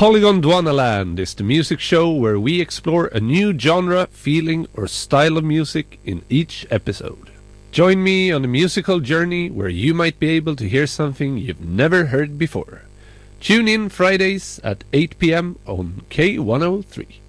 Polygon Dwanaland is the music show where we explore a new genre, feeling or style of music in each episode. Join me on a musical journey where you might be able to hear something you've never heard before. Tune in Fridays at 8 p.m. on K103.